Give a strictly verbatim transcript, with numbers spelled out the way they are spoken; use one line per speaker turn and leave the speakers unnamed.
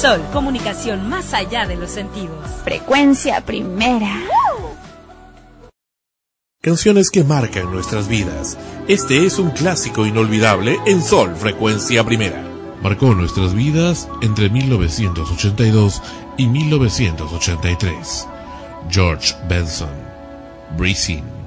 Sol, comunicación más allá de los sentidos.
Frecuencia Primera.
Canciones que marcan nuestras vidas. Este es un clásico inolvidable en Sol, Frecuencia Primera. Marcó nuestras vidas entre mil novecientos ochenta y dos y mil novecientos ochenta y tres. George Benson, Breezing.